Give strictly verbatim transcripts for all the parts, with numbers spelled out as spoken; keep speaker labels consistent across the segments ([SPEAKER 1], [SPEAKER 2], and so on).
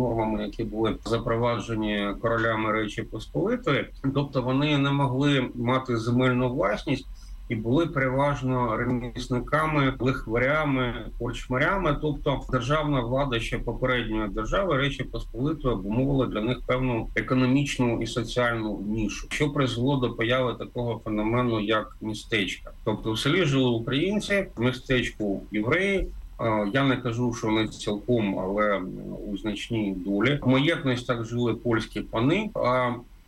[SPEAKER 1] нормами, які були запроваджені королями Речі Посполитої. Тобто вони не могли мати земельну власність і були переважно ремісниками, лихварями, корчмарями. Тобто державна влада ще попередньої держави Речі Посполитої обумовила для них певну економічну і соціальну нішу, що призвело до появи такого феномену, як містечка. Тобто в селі жили українці, в містечку євреї. Я не кажу, що не цілком, але у значній долі. В маєтностях жили польські пани, а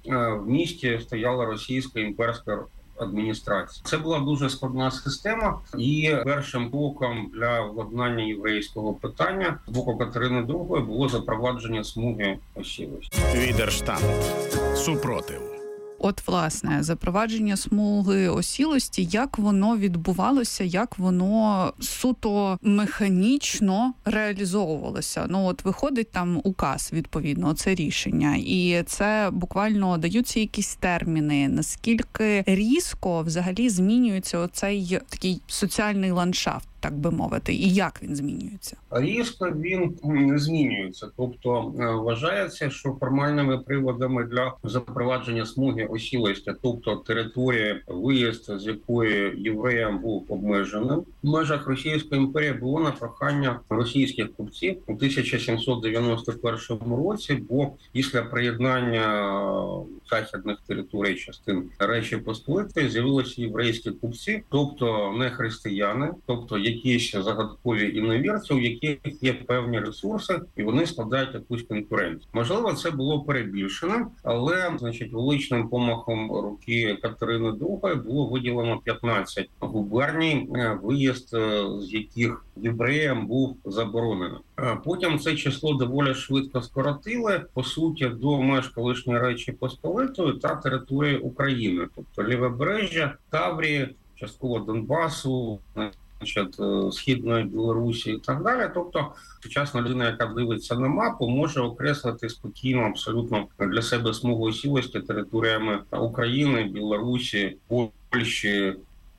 [SPEAKER 1] в місті стояла російська імперська адміністрація. Це була дуже складна система, і першим кроком для владнання єврейського питання з боку Катерини другої було запровадження смуги осілості.
[SPEAKER 2] Відерштант. Супротив.
[SPEAKER 3] От, власне, запровадження смуги осілості, як воно відбувалося, як воно суто механічно реалізовувалося? Ну, от виходить там указ, відповідно, це рішення, і це буквально даються якісь терміни, наскільки різко взагалі змінюється оцей такий соціальний ландшафт, так би мовити, і як він змінюється?
[SPEAKER 1] Різко він не змінюється. Тобто вважається, що формальними приводами для запровадження смуги осілості, тобто територія, виїзд з якої євреям був обмеженим, в межах Російської імперії було на прохання російських купців у тисяча сімсот дев'яносто першому році, бо після приєднання західних територій частин Речі Посполитої з'явилися єврейські купці, тобто не християни, тобто якісь загадкові іновірці, у яких є певні ресурси, і вони складають якусь конкуренцію. Можливо, це було перебільшено, але, значить, величним помахом руки Катерини другої було виділено п'ятнадцять губерній, виїзд з яких євреям був заборонений. Потім це число доволі швидко скоротили, по суті, до меж колишньої Речі Посполитої та території України, тобто Лівобережжя, Таврії, частково Донбасу, Східної Білорусі і так далі. Тобто сучасна людина, яка дивиться на мапу, може окреслити спокійно абсолютно для себе смугу осілості територіями України, Білорусі, Польщі,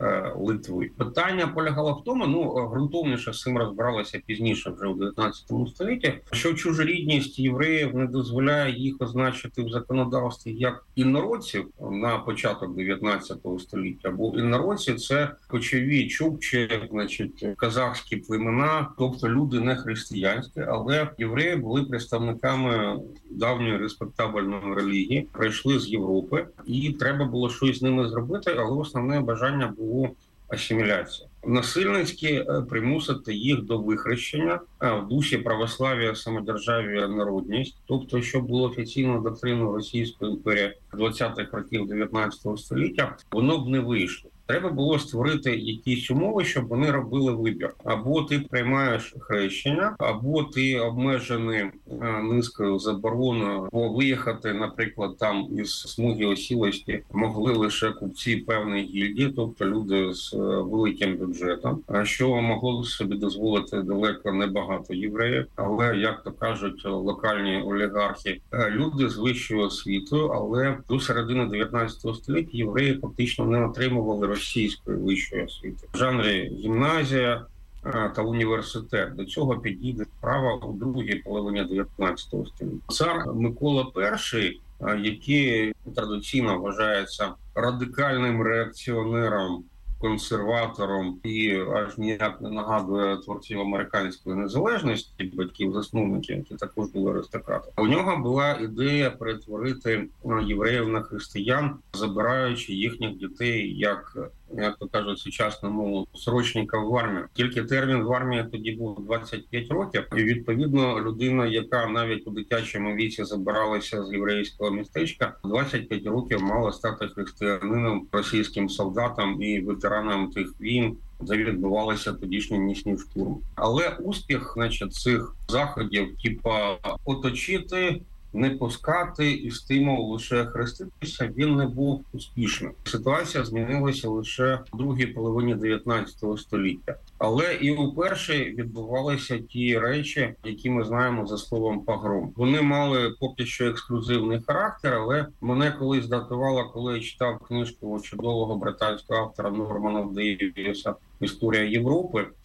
[SPEAKER 1] Литви. Питання полягало в тому, ну, ґрунтовніше з цим розбиралося пізніше, вже у дев'ятнадцятому столітті, що чужорідність євреїв не дозволяє їх означити в законодавстві як інородців на початок дев'ятнадцятого століття, бо інородці – це кочові чукчі, значить, казахські племена, тобто люди не християнські, але євреї були представниками давньої респектабельної релігії, прийшли з Європи, і треба було щось з ними зробити, але основне бажання було було асиміляція. Насильницьки примусити їх до вихрещення в дусі православ'я, самодержав'я, народність. Тобто, що було офіційною доктриною Російської імперії двадцятих років дев'ятнадцятого століття, воно б не вийшло. Треба було створити якісь умови, щоб вони робили вибір. Або ти приймаєш хрещення, або ти обмежений низкою забороною, бо виїхати, наприклад, там із смуги осілості могли лише купці певної гільдії, тобто люди з великим бюджетом, що могло собі дозволити далеко небагато євреїв, але, як то кажуть локальні олігархи, люди з вищою освітою, але до середини дев'ятнадцятого століття євреї фактично не отримували російської вищої освіти. В жанрі гімназія та університет. До цього підійде справа у другій половині дев'ятнадцятого століття. Цар Микола І, який традиційно вважається радикальним реакціонером, консерватором і аж ніяк не нагадує творців американської незалежності, батьків-засновників, які також були аристократи. У нього була ідея перетворити євреїв на християн, забираючи їхніх дітей, як, як то кажуть, сучасну мову, срочника в армію. Тільки термін в армії тоді був двадцять п'ять років, і відповідно людина, яка навіть у дитячому віці забиралася з єврейського містечка, двадцять п'ять років мала стати християнином, російським солдатом і ветераном тих війн, де відбувалися тодішні нічні штурми. Але успіх, значить, цих заходів, типа оточити, не пускати і стимул лише хреститися, він не був успішним. Ситуація змінилася лише в другій половині дев'ятнадцятого століття. Але і у першій відбувалися ті речі, які ми знаємо за словом погром. Вони мали поки що ексклюзивний характер, але мене колись датувало, коли я читав книжку чудового британського автора Нормана Дейвіса «Історія Європи»,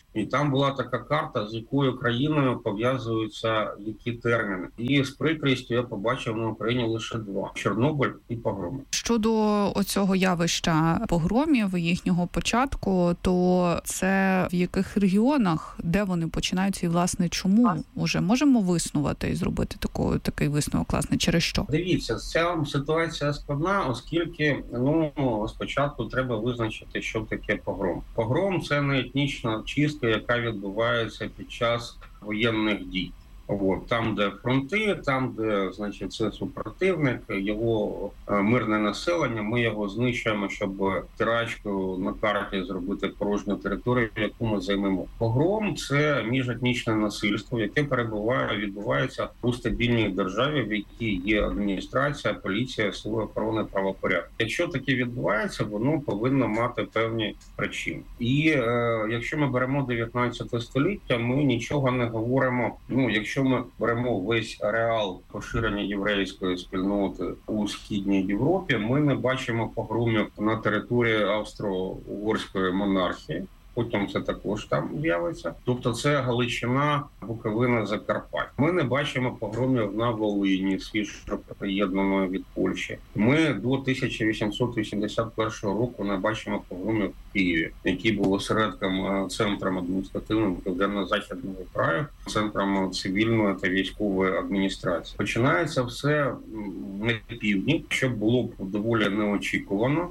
[SPEAKER 1] І там була така карта, з якою країною пов'язуються які терміни. І з прикрістю я побачив на Україні лише два – Чорнобиль і погроми.
[SPEAKER 3] Щодо оцього явища погромів, їхнього початку, то це в яких регіонах, де вони починаються і, власне, чому? Уже можемо виснувати і зробити таку, такий висновок, власне, через що?
[SPEAKER 1] Дивіться, ця ситуація складна, оскільки, ну, спочатку треба визначити, що таке погром. Погром – це не етнічна чистка, яка відбувається під час воєнних дій. От, там, де фронти, там, де, значить, це супротивник, його мирне населення, ми його знищуємо, щоб тирачку на карті зробити порожню територію, яку ми займемо. Погром – це міжетнічне насильство, яке перебуває, відбувається у стабільній державі, в якій є адміністрація, поліція, сили охорони правопорядку. Якщо таке відбувається, воно повинно мати певні причини. І е, якщо ми беремо дев'ятнадцяте століття, ми нічого не говоримо, ну, якщо Якщо ми беремо весь ареал поширення єврейської спільноти у Східній Європі, ми не бачимо погромів на території Австро-Угорської монархії. Потім це також там з'явиться. Тобто це Галичина, Буковина, Закарпаття. Ми не бачимо погромів на Волині, свіжо приєднаної від Польщі. Ми до тисяча вісімсот вісімдесят першого року не бачимо погромів в Києві, який був осередком, центром адміністративним Південно-Західного краю, центром цивільної та військової адміністрації. Починається все на півдні, що було б доволі неочікувано,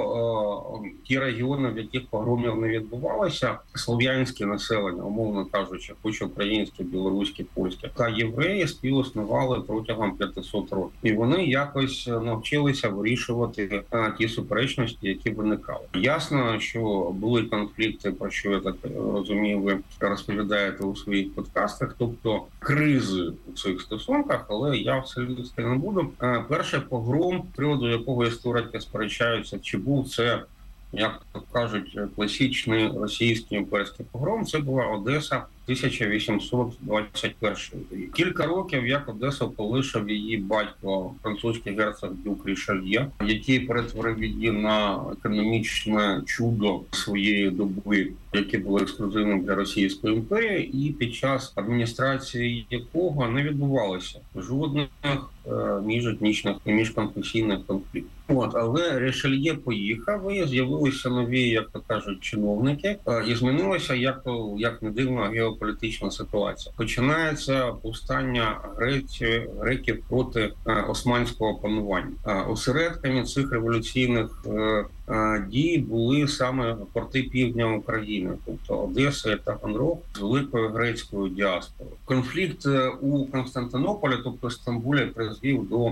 [SPEAKER 1] бо е, ті регіони, в яких погромів не відбувалося, слов'янське населення, умовно кажучи, хоч українське, білоруське, польське, та євреї співіснували протягом п'ятисот років. І вони якось навчилися вирішувати а, ті суперечності, які виникали. Ясно, що були конфлікти, про що я так розумію, ви розповідаєте у своїх подкастах, тобто кризи у цих стосунках, але я все лізти не буду. А, перший погром, з приводу якого історики сперечаються, чи був це, як кажуть, класичний російський імперський погром, це була Одеса тисяча вісімсот двадцять перший рік. Кілька років, як Одесу полишив її батько, французький герцог Дюк Рішельє, який перетворив її на економічне чудо своєї доби, яке було ексклюзивним для Російської імперії, і під час адміністрації якого не відбувалося жодних е, міжетнічних і міжконфесійних конфліктів. От, але Рішельє поїхав, і з'явилися нові, як то кажуть, чиновники, е, і змінилася, як, як не дивно, геополітична ситуація. Починається повстання Греції, греків проти е, османського панування. Е, осередками цих революційних е, е, дій були саме порти півдня України, тобто Одеса та Таганрог з великою грецькою діаспорою. Конфлікт у Константинополі, тобто Стамбулі, призвів до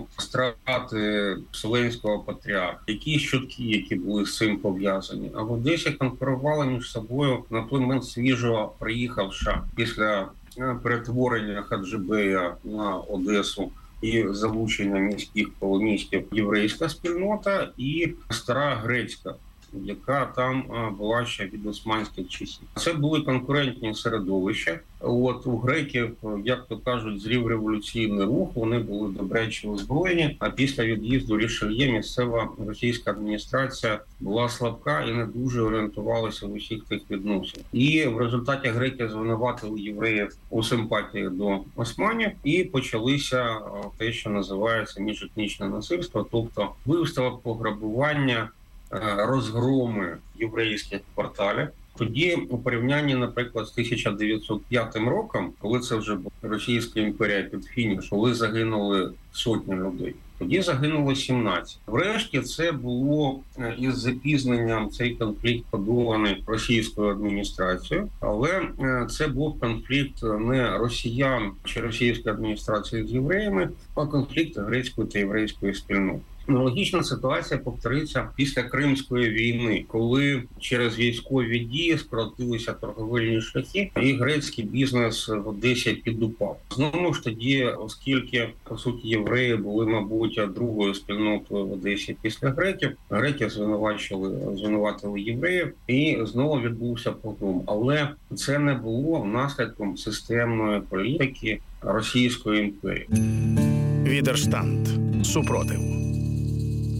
[SPEAKER 1] страти Вселенського патріарха. Які щотки, які були з цим пов'язані. А в Одесі конкурували між собою на той момент свіжо приїхавши після перетворення Хаджибея на Одесу і залучення міських колоністів єврейська спільнота і стара грецька, яка там була ще від османських часів. Це були конкурентні середовища. От у греків, як то кажуть, зрів революційний рух, вони були добряче озброєні, а після від'їзду Рішельє місцева російська адміністрація була слабка і не дуже орієнтувалася в усіх тих відносинах. І в результаті греки звинуватили євреїв у симпатії до османів, і почалися те, що називається міжетнічне насильство, тобто вбивства, пограбування, розгроми єврейських кварталів. Тоді у порівнянні, наприклад, з тисяча дев'ятсот п'ятим роком, коли це вже була Російська імперія під фініш, коли загинули сотні людей, тоді загинуло сімнадцять. Врешті це було із запізненням, цей конфлікт подоланий російською адміністрацією, але це був конфлікт не росіян чи російської адміністрації з євреями, а конфлікт грецької та єврейської спільноти. Аналогічна ситуація повториться після Кримської війни, коли через військові дії скоротилися торговельні шляхи, і грецький бізнес в Одесі підупав. Знову ж тоді, оскільки, по суті, євреї були, мабуть, другою спільнотою в Одесі після греків, греки звинувачили, звинуватили євреїв, і знову відбувся погром. Але це не було наслідком системної політики Російської імперії.
[SPEAKER 2] Відерштант. Супротив.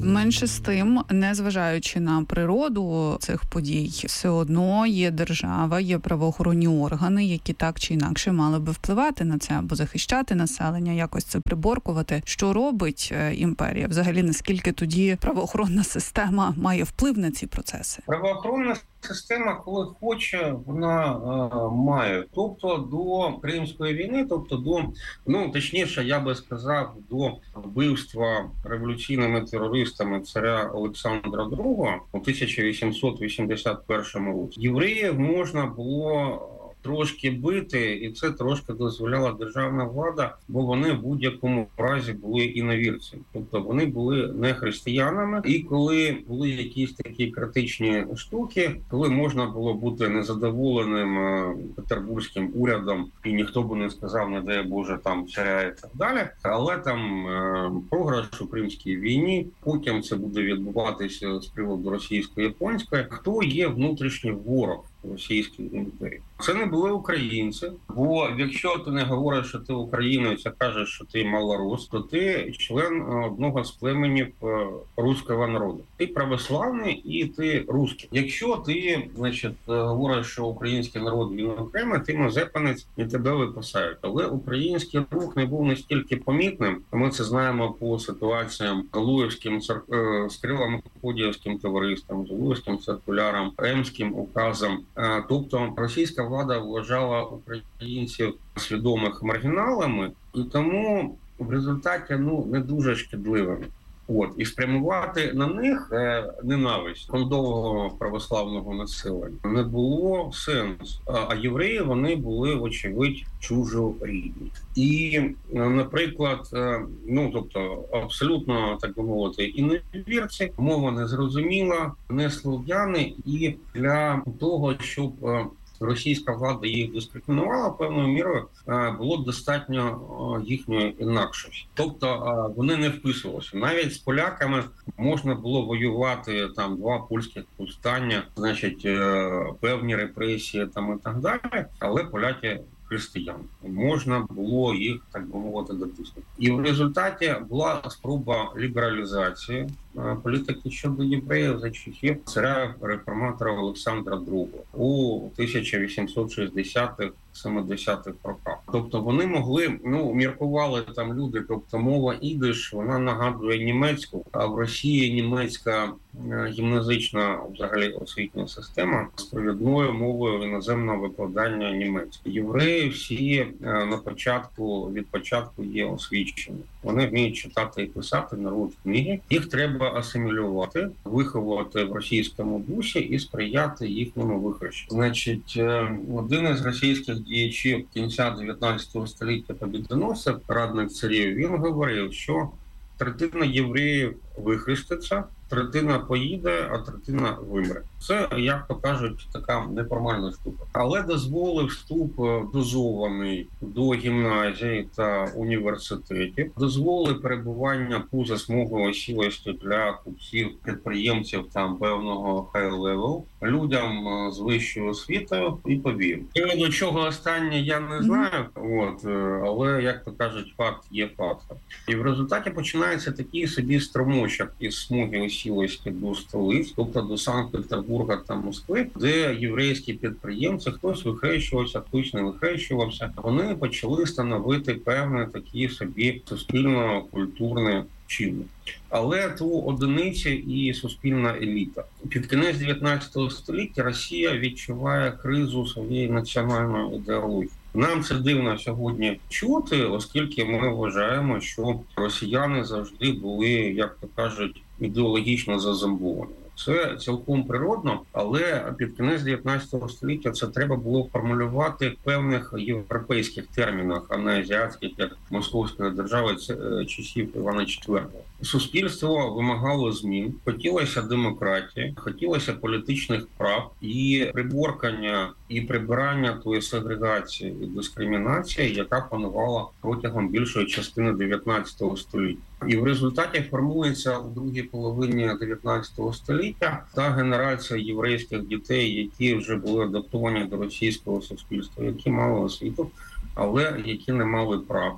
[SPEAKER 3] Менше з тим, незважаючи на природу цих подій, все одно є держава, є правоохоронні органи, які так чи інакше мали би впливати на це або захищати населення, якось це приборкувати. Що робить імперія? Взагалі, наскільки тоді правоохоронна система має вплив на ці процеси?
[SPEAKER 1] Правоохоронна система, коли хоче, вона е, має. Тобто до Кримської війни, тобто до, ну, точніше, я би сказав, до вбивства революційними терористами царя Олександра другого у тисяча вісімсот вісімдесят першому році, євреїв можна було трошки бити, і це трошки дозволяла державна влада, бо вони в будь-якому разі були іновірцями. Тобто вони були не християнами, і коли були якісь такі критичні штуки, коли можна було бути незадоволеним петербурзьким урядом, і ніхто би не сказав, не дай Боже, там царя і так далі, але там програш у Кримській війні, потім це буде відбуватися з приводу російсько-японської, хто є внутрішній ворог Російської імперії. Це не були українці, бо якщо ти не говориш, що ти українець, а кажеш, що ти малорус, то ти член одного з племенів руського народу. Ти православний і ти русський. Якщо ти, значить, говориш, що український народ він окремий, ти мазепанець і тебе випасають. Але український рух не був настільки помітним. Ми це знаємо по ситуаціям Галуївським, з Кирило-Мефодіївським товариством, з Галуївським циркуляром, Емським указом. Тобто російська влада вважала українців свідомих маргіналами, і тому в результаті ну не дуже шкідливими. От і спрямувати на них е, ненависть кондового православного населення не було сенсу. А, а євреї вони були вочевидь чужорідні. І, наприклад, е, ну тобто абсолютно, так би мовити, іновірці, мова незрозуміла, не слов'яни, і для того, щоб е, російська влада їх дискримінувала певною мірою, було достатньо їхньої інакшості. Тобто вони не вписувалися. Навіть з поляками можна було воювати там два польських повстання, значить певні репресії там і так далі, але поляки християн. Можна було їх, так би мовити, дотиснути. І в результаті була спроба лібералізації політики щодо євреїв за часів царя реформатора Олександра другого у тисяча вісімсот шістдесятих сімдесятих роках. Тобто вони могли, ну, міркували там люди, тобто мова ідиш, вона нагадує німецьку, а в Росії німецька гімназична взагалі освітня система з провідною мовою іноземного викладання німецької. Євреї всі на початку, від початку є освічені. Вони вміють читати і писати, народ книги. Їх треба асимілювати, виховувати в російському дусі і сприяти їхньому вихрещенню. Значить, один із російських діячів кінця дев'ятнадцятого століття побідоносців, радник царів, він говорив, що третина євреїв вихреститься, третина поїде, а третина вимре. Це, як то кажуть, така неформальна штука. Але дозволив вступ дозований до гімназії та університетів, дозволив перебування поза смугою осілості для купців, підприємців там певного хай-левел, людям з вищою освітою і повів. І до чого останнє я не знаю, от, але, як то кажуть, факт є фактом. І в результаті починається такий собі струмочок із смуги осілості до столиць, тобто до Санкт-Петербурга та Москви, де єврейські підприємці, хтось вихрещувався, хтось не вихрещувався, вони почали становити певне такі собі суспільно-культурні чини. Але то одиниці і суспільна еліта. Під кінець дев'ятнадцятого століття Росія відчуває кризу своєї національної ідеології. Нам це дивно сьогодні чути, оскільки ми вважаємо, що росіяни завжди були, як то кажуть, ідеологічно зазомбовані. Це цілком природно, але під кінець дев'ятнадцятого століття це треба було формулювати в певних європейських термінах, а не азіатських, як Московської держави часів Івана четвертого. Суспільство вимагало змін, хотілося демократії, хотілося політичних прав і приборкання і прибирання тої сегрегації і дискримінації, яка панувала протягом більшої частини дев'ятнадцятого століття. І в результаті формується у другій половині дев'ятнадцятого століття та генерація єврейських дітей, які вже були адаптовані до російського суспільства, які мали освіту, але які не мали прав.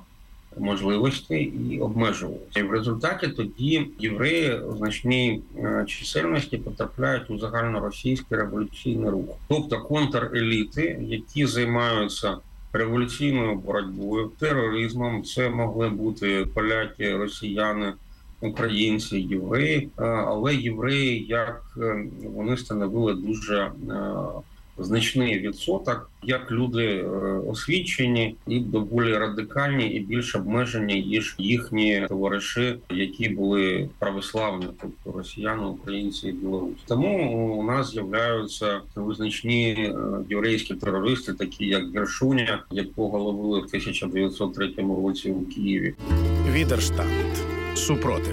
[SPEAKER 1] можливостей і обмежувалися. І в результаті тоді євреї у значній чисельності потрапляють у загальноросійський революційний рух. Тобто контреліти, які займаються революційною боротьбою, тероризмом, це могли бути поляки, росіяни, українці, євреї, але євреї, як вони становили дуже значний відсоток, як люди освічені і доволі радикальні, і більш обмежені, ніж їхні товариші, які були православні, тобто росіяни, українці і білоруси. Тому у нас з'являються визначні єврейські терористи, такі як Гершуня, якого ловили в тисяча дев'ятсот третьому році у Києві.
[SPEAKER 2] Відерштанд. Супротив.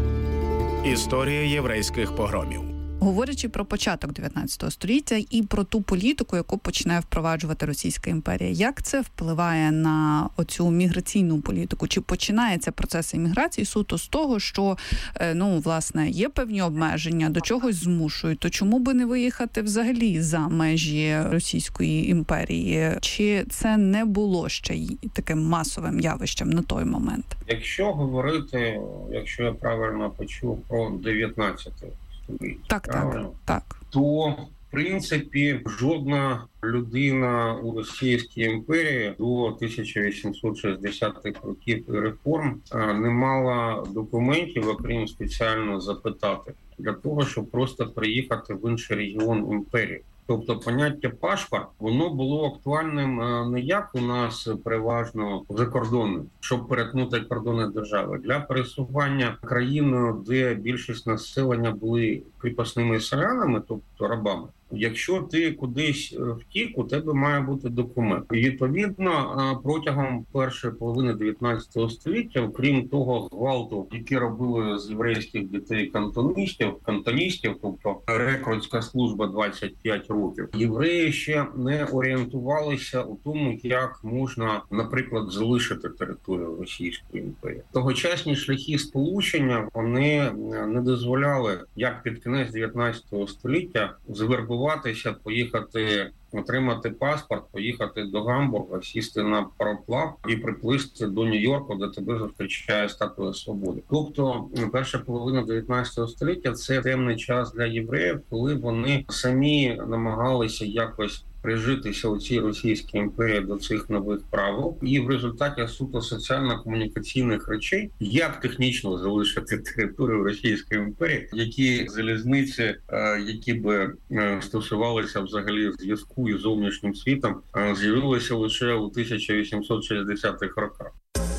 [SPEAKER 2] Історія єврейських погромів.
[SPEAKER 3] Говорячи про початок дев'ятнадцятого століття і про ту політику, яку почне впроваджувати Російська імперія, як це впливає на оцю міграційну політику? Чи починається процес імміграції суто з того, що, ну, власне, є певні обмеження, до чогось змушують, то чому би не виїхати взагалі за межі Російської імперії? Чи це не було ще таким масовим явищем на той момент?
[SPEAKER 1] Якщо говорити, якщо я правильно почув, про дев'ятнадцяте
[SPEAKER 3] Так, так, так.
[SPEAKER 1] то, в принципі, жодна людина у Російській імперії до тисяча вісімсот шістдесятих років реформ не мала документів, окрім спеціально запитати, для того, щоб просто приїхати в інший регіон імперії. Тобто поняття паспорт, воно було актуальним не як у нас переважно закордонним, щоб перетнути кордони держави. Для пересування країною, де більшість населення були кріпосними селянами, тобто рабами. Якщо ти кудись втік, у тебе має бути документ. І відповідно, протягом першої половини дев'ятнадцятого століття, окрім того гвалту, який робили з єврейських дітей кантоністів, кантоністів, тобто рекрутська служба двадцять п'ять років, євреї ще не орієнтувалися у тому, як можна, наприклад, залишити територію Російської імперії. Тогочасні шляхи сполучення, вони не дозволяли, як під кінець дев'ятнадцятого століття, завербувати поїхати, отримати паспорт, поїхати до Гамбурга, сісти на пароплав і приплисти до Нью-Йорку, де тебе зустрічає Статуя Свободи. Тобто перша половина дев'ятнадцятого століття – це темний час для євреїв, коли вони самі намагалися якось прижитися у цій Російській імперії до цих нових правил. І в результаті суто соціально-комунікаційних речей, як технічно залишити територію Російської імперії, які залізниці, які би стосувалися взагалі зв'язку із зовнішнім світом, з'явилися лише у тисяча вісімсот шістдесятих роках.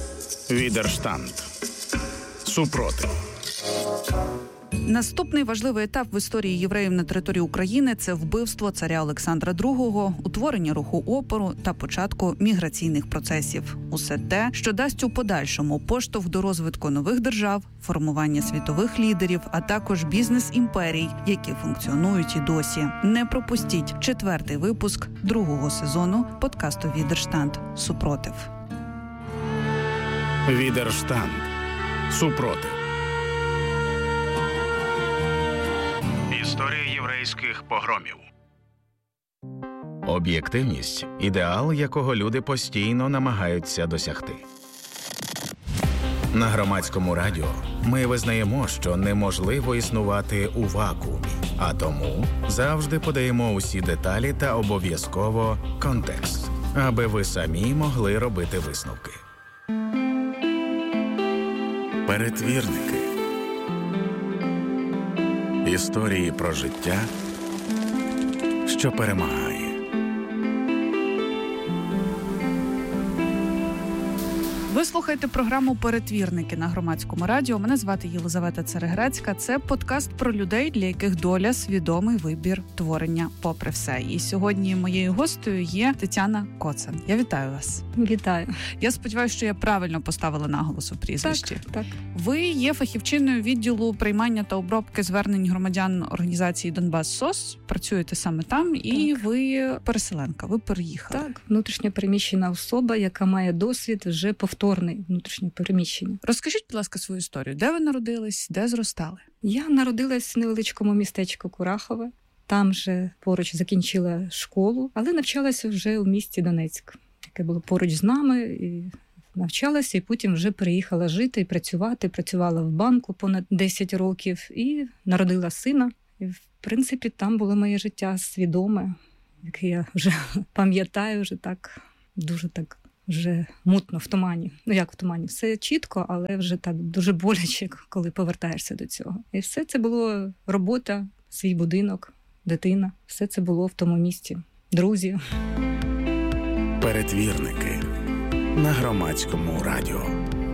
[SPEAKER 2] Відерштанд. Супротив.
[SPEAKER 3] Наступний важливий етап в історії євреїв на території України – це вбивство царя Олександра другого, утворення руху опору та початку міграційних процесів. Усе те, що дасть у подальшому поштовх до розвитку нових держав, формування світових лідерів, а також бізнес-імперій, які функціонують і досі. Не пропустіть четвертий випуск другого сезону подкасту «Відерштанд. Супротив».
[SPEAKER 2] Відерштанд. Супротив. Історія єврейських погромів. Об'єктивність – ідеал, якого люди постійно намагаються досягти. На Громадському радіо ми визнаємо, що неможливо існувати у вакуумі, а тому завжди подаємо усі деталі та обов'язково контекст, аби ви самі могли робити висновки. Перетвірники. Історії про життя, що перемагає.
[SPEAKER 3] Ви слухаєте програму «Перетвірники» на Громадському радіо. Мене звати Єлизавета Цереграцька. Це подкаст про людей, для яких доля – свідомий вибір творення попри все. І сьогодні моєю гостею є Тетяна Коцан. Я вітаю вас.
[SPEAKER 4] Вітаю.
[SPEAKER 3] Я сподіваюся, що я правильно поставила наголос у прізвищі.
[SPEAKER 4] Так, так.
[SPEAKER 3] Ви є фахівчиною відділу приймання та обробки звернень громадян організації «Донбас СОС». Працюєте саме там, і так. Ви переселенка, ви переїхали.
[SPEAKER 4] Так, внутрішньо переміщена особа, яка має досвід вже повторний внутрішнє переміщення.
[SPEAKER 3] Розкажіть, будь ласка, свою історію. Де ви народились, де зростали?
[SPEAKER 4] Я народилась в невеличкому містечку Курахове. Там же поруч закінчила школу, але навчалася вже у місті Донецьк, яке було поруч з нами і навчалася і потім вже переїхала жити і працювати. Працювала в банку понад десять років і народила сина. І, в принципі, там було моє життя свідоме, яке я вже пам'ятаю, вже так, дуже так, вже мутно, в тумані. Ну, як в тумані? Все чітко, але вже так дуже боляче, коли повертаєшся до цього. І все це було робота, свій будинок, дитина. Все це було в тому місці. Друзі.
[SPEAKER 2] Перетвірники на Громадському радіо.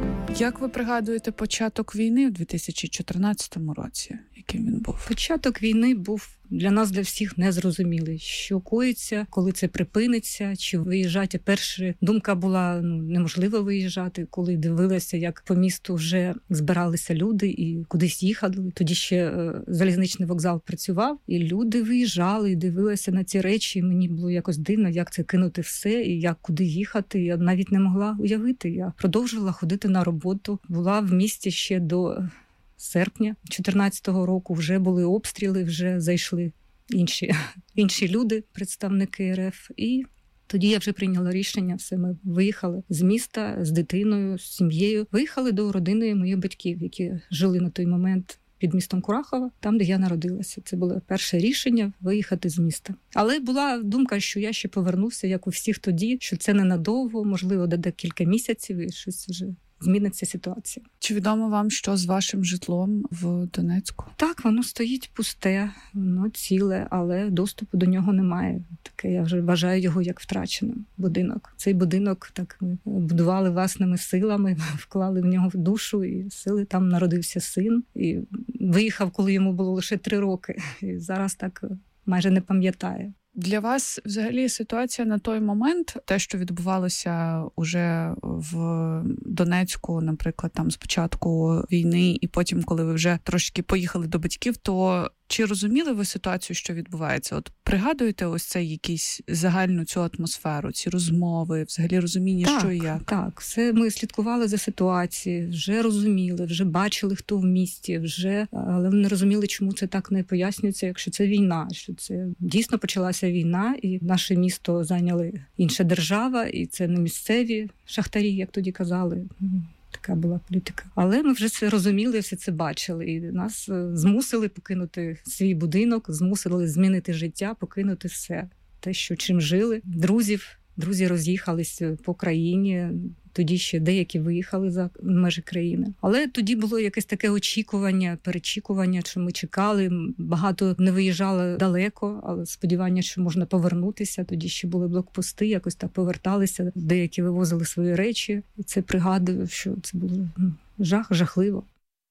[SPEAKER 3] Як ви пригадуєте початок війни в дві тисячі чотирнадцятому році? Яким він був?
[SPEAKER 4] Початок війни був для нас, для всіх незрозумілий. Що коїться, коли це припиниться, чи виїжджати. Перша думка була, ну, неможливо виїжджати, коли дивилася, як по місту вже збиралися люди і кудись їхали. Тоді ще е, залізничний вокзал працював, і люди виїжджали, і дивилися на ці речі. І мені було якось дивно, як це кинути все, і як куди їхати. Я навіть не могла уявити. Я продовжувала ходити на роботу. Була в місті ще до серпня чотирнадцятого року, вже були обстріли, вже зайшли інші, інші люди, представники РФ. І тоді я вже прийняла рішення, все, ми виїхали з міста, з дитиною, з сім'єю. Виїхали до родини моїх батьків, які жили на той момент під містом Курахова, там, де я народилася. Це було перше рішення – виїхати з міста. Але була думка, що я ще повернуся, як у всіх тоді, що це ненадовго, можливо, до декілька місяців і щось вже зміниться ситуація.
[SPEAKER 3] Чи відомо вам, що з вашим житлом в Донецьку?
[SPEAKER 4] Так, воно стоїть пусте, воно ціле, але доступу до нього немає. Таке, я вже вважаю його як втраченим будинок. Цей будинок так ми будували власними силами, вклали в нього душу і сили. Там народився син і виїхав, коли йому було лише три роки. І зараз так майже не пам'ятає.
[SPEAKER 3] Для вас взагалі ситуація на той момент, те, що відбувалося уже в Донецьку, наприклад, там з початку війни, і потім, коли ви вже трошки поїхали до батьків, то чи розуміли ви ситуацію, що відбувається? От пригадуєте ось цей якийсь загальну цю атмосферу, ці розмови, взагалі розуміння,
[SPEAKER 4] так,
[SPEAKER 3] що і як?
[SPEAKER 4] Так, все ми слідкували за ситуацією, вже розуміли, вже бачили, хто в місті, вже, але не розуміли, чому це так не пояснюється, якщо це війна, що це дійсно почалася війна, і наше місто зайняли інша держава, і це не місцеві шахтарі, як тоді казали. Така була політика. Але ми вже це розуміли, все це бачили. І нас змусили покинути свій будинок, змусили змінити життя, покинути все. Те, що чим жили. Друзів, друзі роз'їхались по країні. Тоді ще деякі виїхали за межі країни. Але тоді було якесь таке очікування, перечікування, що ми чекали. Багато не виїжджали далеко, але сподівання, що можна повернутися. Тоді ще були блокпости, якось так поверталися. Деякі вивозили свої речі. І це пригадую, що це було жах, жахливо.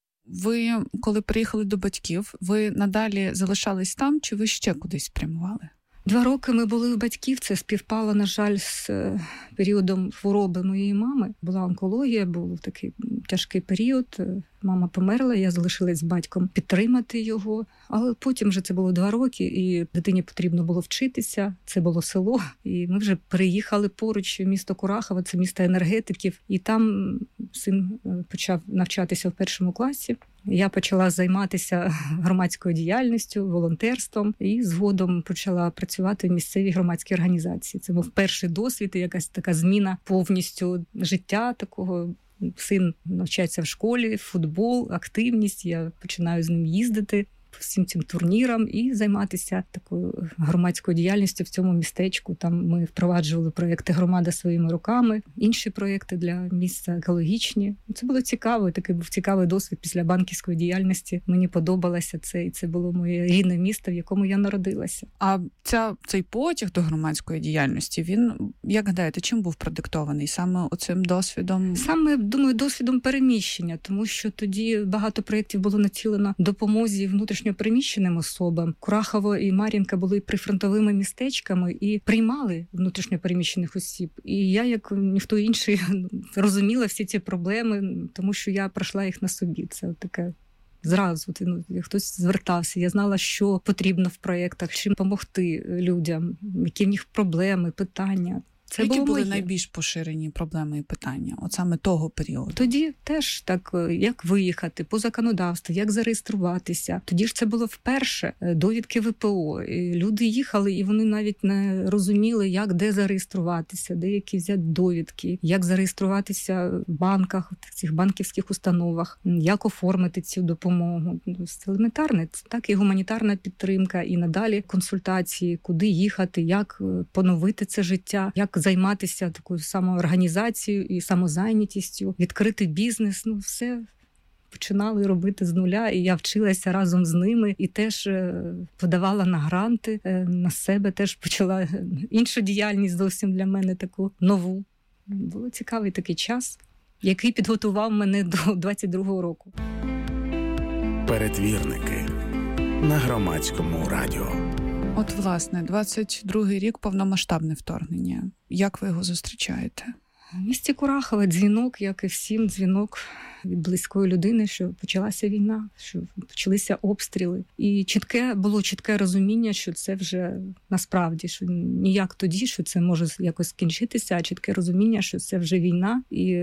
[SPEAKER 3] Ви, коли приїхали до батьків, ви надалі залишались там, чи ви ще кудись прямували?
[SPEAKER 4] Два роки ми були у батьків, це співпало, на жаль, з періодом хвороби моєї мами. Була онкологія, був такий тяжкий період. Мама померла, я залишилась з батьком підтримати його. Але потім вже це було два роки, і дитині потрібно було вчитися. Це було село, і ми вже переїхали поруч в місто Курахова, це місто енергетиків. І там син почав навчатися в першому класі. Я почала займатися громадською діяльністю, волонтерством і згодом почала працювати в місцевій громадській організації. Це був перший досвід і якась така зміна повністю життя такого. Син навчається в школі, футбол, активність. Я починаю з ним їздити по всім цим турнірам і займатися такою громадською діяльністю в цьому містечку. Там ми впроваджували проєкти «Громада своїми руками», інші проєкти для місця екологічні. Це було цікаво, такий був цікавий досвід після банківської діяльності. Мені подобалося це, і це було моє рідне місто, в якому я народилася.
[SPEAKER 3] А ця, цей потяг до громадської діяльності, він, як гадаєте, чим був продиктований? Саме оцим досвідом?
[SPEAKER 4] Саме, думаю, досвідом переміщення, тому що тоді багато проєктів було націлено допомозі внутрішньо переміщеним особам. Курахово і Мар'їнка були прифронтовими містечками і приймали внутрішньо переміщених осіб. І я, як ніхто інший, розуміла всі ці проблеми, тому що я пройшла їх на собі. Це таке зразу, ну, хтось звертався. Я знала, що потрібно в проєктах, чим допомогти людям, які в них проблеми, питання.
[SPEAKER 3] Це Які були моє. найбільш поширені проблеми і питання, от саме того періоду?
[SPEAKER 4] Тоді теж так, як виїхати по законодавству, як зареєструватися. Тоді ж це було вперше, довідки ВПО. І люди їхали, і вони навіть не розуміли, як де зареєструватися, де які взяти довідки, як зареєструватися в банках, в цих банківських установах, як оформити цю допомогу. Це елементарне, це так і гуманітарна підтримка, і надалі консультації, куди їхати, як поновити це життя, як займатися такою самоорганізацією і самозайнятістю, відкрити бізнес. Ну, все починали робити з нуля, і я вчилася разом з ними, і теж подавала на гранти, на себе теж почала іншу діяльність зовсім для мене, таку нову. Було цікавий такий час, який підготував мене до двадцять другого року.
[SPEAKER 2] Перетвірники на Громадському радіо.
[SPEAKER 3] От, власне, двадцять другий рік, повномасштабне вторгнення. Як ви його зустрічаєте?
[SPEAKER 4] В місті Курахове дзвінок, як і всім, дзвінок від близької людини, що почалася війна, що почалися обстріли. І чітке було чітке розуміння, що це вже насправді, що ніяк тоді, що це може якось скінчитися, а чітке розуміння, що це вже війна. І,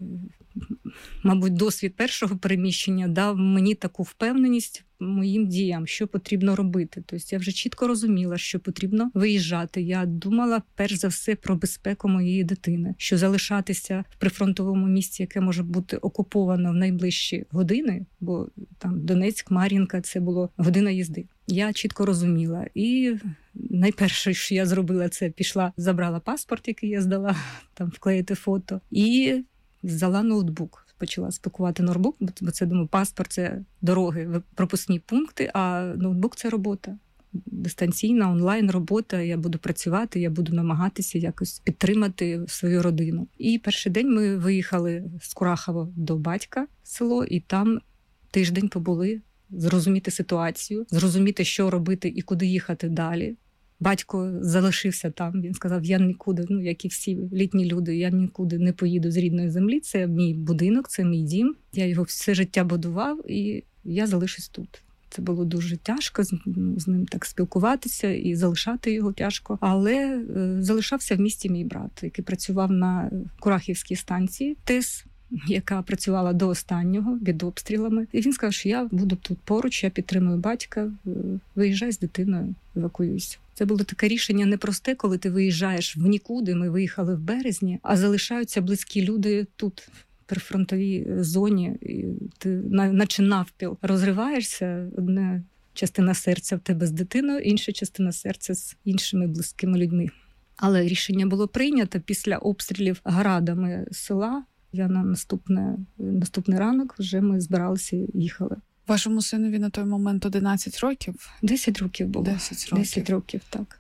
[SPEAKER 4] мабуть, досвід першого переміщення дав мені таку впевненість моїм діям, що потрібно робити. Тобто я вже чітко розуміла, що потрібно виїжджати. Я думала, перш за все, про безпеку моєї дитини, що залишатися в прифронтовому місті, яке може бути окуповано в найближчі години, бо там Донецьк, Мар'їнка, це було година їзди. Я чітко розуміла. І найперше, що я зробила, це пішла, забрала паспорт, який я здала, там вклеїти фото, і взяла ноутбук. Почала спакувати ноутбук, бо це, думаю, паспорт – це дороги, пропускні пункти, а ноутбук – це робота. Дистанційна, онлайн робота, я буду працювати, я буду намагатися якось підтримати свою родину. І перший день ми виїхали з Курахова до батька в село, і там тиждень побули, зрозуміти ситуацію, зрозуміти, що робити і куди їхати далі. Батько залишився там, він сказав, я нікуди, ну, як і всі літні люди, я нікуди не поїду з рідної землі, це мій будинок, це мій дім, я його все життя будував, і я залишусь тут. Це було дуже тяжко з, з ним так спілкуватися і залишати його тяжко, але е, залишався в місті мій брат, який працював на Курахівській станції ТЕС, яка працювала до останнього під обстрілами. І він сказав, що я буду тут поруч, я підтримую батька, виїжджай з дитиною, евакуюйся. Це було таке рішення непросте, коли ти виїжджаєш в нікуди, ми виїхали в березні, а залишаються близькі люди тут, в прифронтовій зоні, і ти наче навпіл розриваєшся, одна частина серця в тебе з дитиною, інша частина серця з іншими близькими людьми. Але рішення було прийнято після обстрілів градами села. Я на наступне, наступний ранок вже ми збиралися і їхали.
[SPEAKER 3] Вашому синові на той момент одинадцять років?
[SPEAKER 4] десять років було.
[SPEAKER 3] десять років.
[SPEAKER 4] десять років, так.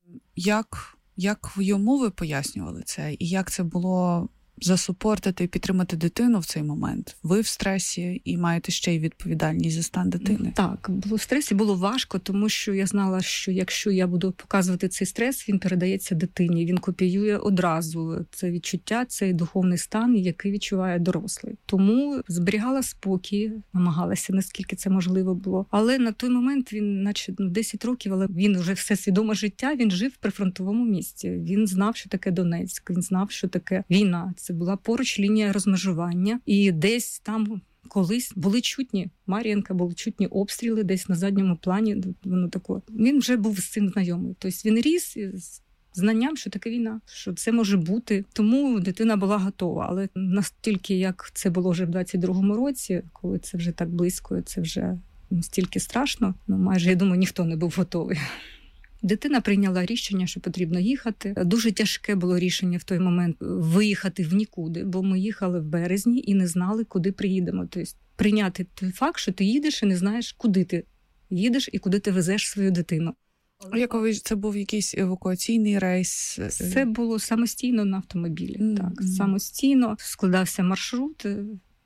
[SPEAKER 3] Як, як йому ви пояснювали це? І як це було засупортити і підтримати дитину в цей момент? Ви в стресі і маєте ще й відповідальність за стан дитини.
[SPEAKER 4] Так, було в стресі, було важко, тому що я знала, що якщо я буду показувати цей стрес, він передається дитині, він копіює одразу це відчуття, цей духовний стан, який відчуває дорослий. Тому зберігала спокій, намагалася, наскільки це можливо було. Але на той момент він, наче ну, десять років, але він вже все свідоме життя, він жив в прифронтовому місті. Він знав, що таке Донецьк, він знав, що таке війна. Це була поруч лінія розмежування, і десь там колись були чутні Мар'їнка, були чутні обстріли десь на задньому плані. Воно таке. Він вже був з цим знайомий. Тобто він ріс з знанням, що таке війна, що це може бути. Тому дитина була готова. Але настільки, як це було вже в двадцять другому році, коли це вже так близько, це вже настільки страшно, ну майже, я думаю, ніхто не був готовий. Дитина прийняла рішення, що потрібно їхати. Дуже тяжке було рішення в той момент виїхати в нікуди, бо ми їхали в березні і не знали, куди приїдемо. Тобто прийняти той факт, що ти їдеш і не знаєш, куди ти їдеш і куди ти везеш свою дитину.
[SPEAKER 3] Яковий це був якийсь евакуаційний рейс?
[SPEAKER 4] Це було самостійно на автомобілі. Mm-hmm. Так, самостійно складався маршрут.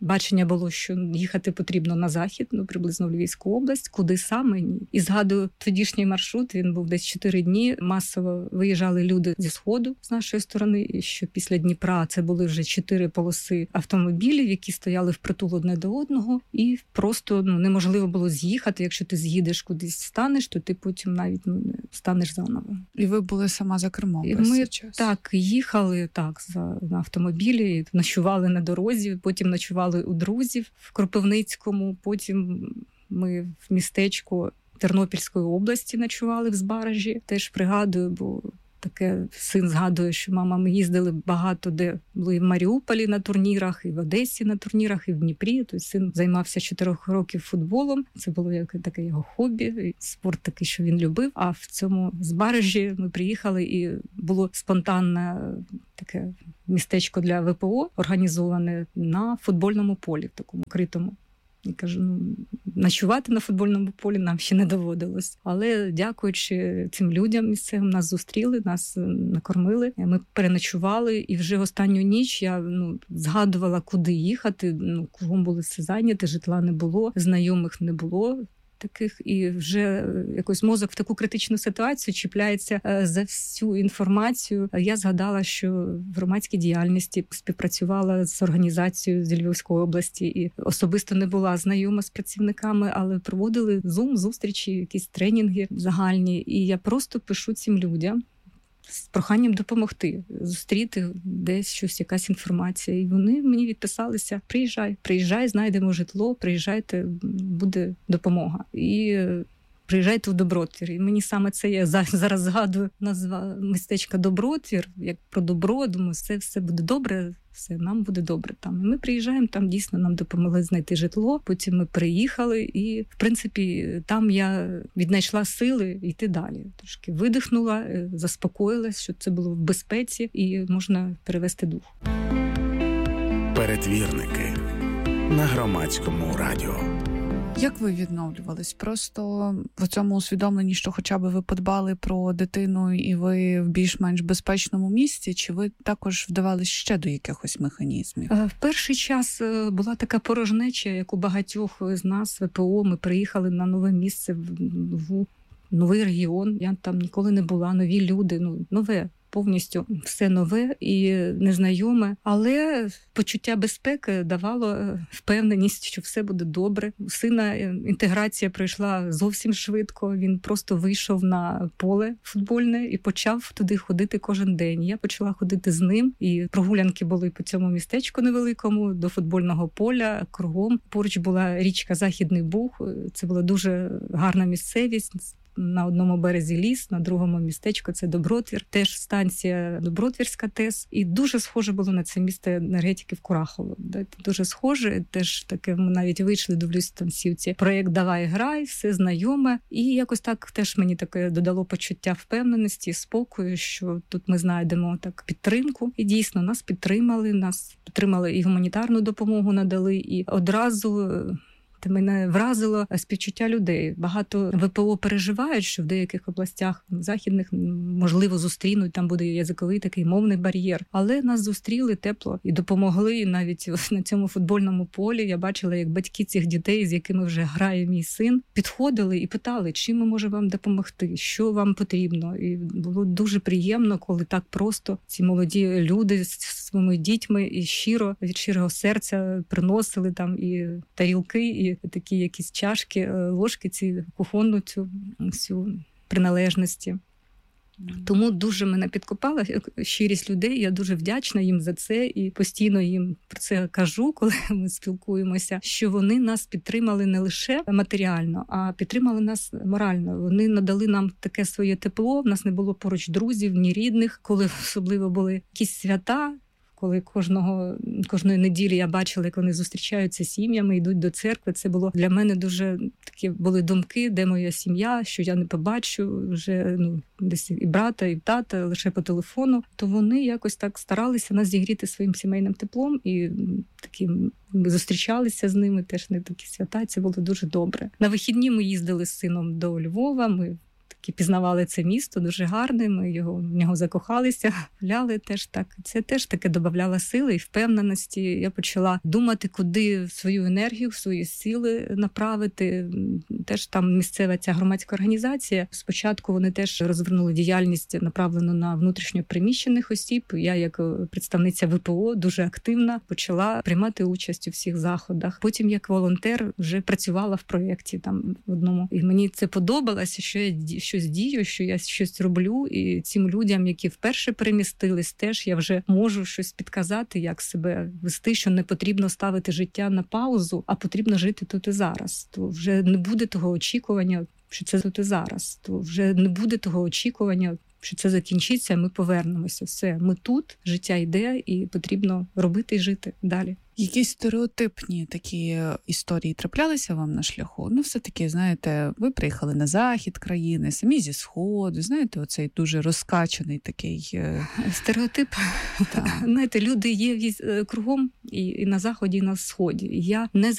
[SPEAKER 4] бачення було, що їхати потрібно на захід, ну, приблизно в Львівську область, куди саме ні. І згадую, тодішній маршрут, він був десь чотири дні, масово виїжджали люди зі Сходу, з нашої сторони, і що після Дніпра це були вже чотири полоси автомобілів, які стояли впритул одне до одного, і просто ну, неможливо було з'їхати. Якщо ти з'їдеш кудись, станеш, то ти потім навіть ну, не станеш заново.
[SPEAKER 3] І ви були сама за кермом
[SPEAKER 4] і
[SPEAKER 3] весь
[SPEAKER 4] ми
[SPEAKER 3] цей час?
[SPEAKER 4] Так, їхали так, за, на автомобілі, ночували на дорозі, потім ночували у друзів в Кропивницькому, потім ми в містечку Тернопільської області ночували в Збаражі. Теж пригадую, бо таке син згадує, що мама, ми їздили багато, де були і в Маріуполі на турнірах, і в Одесі на турнірах, і в Дніпрі. Тобто син займався чотирьох років футболом. Це було як таке його хобі, спорт такий, що він любив. А в цьому Збаражі ми приїхали, і було спонтанне таке містечко для ВПО, організоване на футбольному полі, в такому критому. І кажу, ну, ночувати на футбольному полі нам ще не доводилось. Але дякуючи цим людям місцевим, нас зустріли, нас накормили. Ми переночували, і вже останню ніч я ну, згадувала, куди їхати. Ну, кругом були все зайняті, житла не було, знайомих не було таких, і вже якось мозок в таку критичну ситуацію чіпляється за всю інформацію. Я згадала, що в громадській діяльності співпрацювала з організацією з Львівської області і особисто не була знайома з працівниками, але проводили зум-зустрічі, якісь тренінги загальні, і я просто пишу цим людям з проханням допомогти, зустріти десь щось, якась інформація. І вони мені відписалися: приїжджай, приїжджай, знайдемо житло, приїжджайте, буде допомога. І приїжджайте в Добротвір. І мені саме це, я зараз згадую, назва містечка Добротвір, як про добро, думаю, все, все буде добре, все, нам буде добре там. І ми приїжджаємо, там дійсно нам допомогли знайти житло, потім ми приїхали, і, в принципі, там я віднайшла сили йти далі. Трошки видихнула, заспокоїлась, що це було в безпеці і можна перевести дух.
[SPEAKER 2] Перетвірники на Громадському радіо.
[SPEAKER 3] Як ви відновлювались? Просто в цьому усвідомленні, що хоча б ви подбали про дитину і ви в більш-менш безпечному місці, чи ви також вдавались ще до якихось механізмів?
[SPEAKER 4] В перший час була така порожнеча, як у багатьох з нас, ВПО. Ми приїхали на нове місце, в новий регіон. Я там ніколи не була, нові люди, ну, нове. Повністю все нове і незнайоме, але почуття безпеки давало впевненість, що все буде добре. У сина інтеграція пройшла зовсім швидко, він просто вийшов на поле футбольне і почав туди ходити кожен день. Я почала ходити з ним, і прогулянки були по цьому містечку невеликому, до футбольного поля, кругом. Поруч була річка Західний Буг, це була дуже гарна місцевість. На одному березі ліс, на другому містечко це Добротвір, теж станція Добротвірська ТЕС. І дуже схоже було на це місто енергетики в Курахово. Дуже схоже, теж таке, ми навіть вийшли, дивлюсь, там всі ці проєкт «Давай, грай», все знайоме. І якось так теж мені таке додало почуття впевненості, спокою, що тут ми знайдемо так підтримку. І дійсно, нас підтримали, нас підтримали і гуманітарну допомогу надали, і одразу... Мене вразило співчуття людей. Багато ВПО переживають, що в деяких областях західних можливо зустрінуть, там буде язиковий такий мовний бар'єр. Але нас зустріли тепло і допомогли. І навіть на цьому футбольному полі я бачила, як батьки цих дітей, з якими вже грає мій син, підходили і питали, чим ми можемо вам допомогти, що вам потрібно. І було дуже приємно, коли так просто ці молоді люди з своїми дітьми і щиро, від щирого серця приносили там і тарілки, і такі якісь чашки, ложки, ці кухонну цю всю приналежності. Тому дуже мене підкопала щирість людей, я дуже вдячна їм за це і постійно їм про це кажу, коли ми спілкуємося, що вони нас підтримали не лише матеріально, а підтримали нас морально. Вони надали нам таке своє тепло, в нас не було поруч друзів, ні рідних, коли особливо були якісь свята, коли кожного, кожної неділі я бачила, як вони зустрічаються з сім'ями, йдуть до церкви. Це було для мене дуже такі були думки, де моя сім'я, що я не побачу вже ну, десь і брата, і тата, лише по телефону. То вони якось так старалися нас зігріти своїм сімейним теплом і такі ми зустрічалися з ними, теж не такі свята, це було дуже добре. На вихідні ми їздили з сином до Львова, ми які пізнавали це місто, дуже гарне, ми його, в нього закохалися, гуляли теж так. Це теж таке додавало сили і впевненості. Я почала думати, куди свою енергію, свої сили направити. Теж там місцева ця громадська організація. Спочатку вони теж розвернули діяльність, направлену на внутрішньо переміщених осіб. Я, як представниця ВПО, дуже активно почала приймати участь у всіх заходах. Потім, як волонтер, вже працювала в проєкті там в одному. І мені це подобалося, що я щось дію, що я щось роблю. І цим людям, які вперше перемістились, теж я вже можу щось підказати, як себе вести, що не потрібно ставити життя на паузу, а потрібно жити тут і зараз. То вже не буде того очікування, що це тут і зараз. То вже не буде того очікування, що це закінчиться, ми повернемося. Все, ми тут, життя йде, і потрібно робити і жити далі.
[SPEAKER 3] Якісь стереотипні такі історії траплялися вам на шляху? Ну, все-таки, знаєте, ви приїхали на захід країни, самі зі Сходу, знаєте, оцей дуже розкачаний такий...
[SPEAKER 4] Стереотип. Знаєте, люди є кругом і, і на Заході, і на Сході. Я не